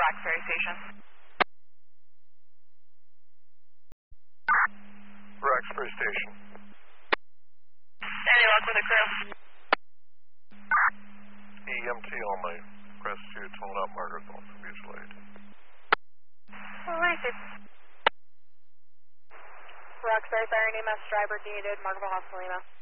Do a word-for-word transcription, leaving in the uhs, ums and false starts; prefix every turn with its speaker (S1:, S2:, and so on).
S1: Roxbury Station.
S2: Roxbury Station.
S1: Any luck with the crew?
S2: E M T only. Crest two, tone up, Margaret, also mutual aid.
S1: Alright, Roxbury Fire and E M S driver needed, Margaret Hospital, Lima.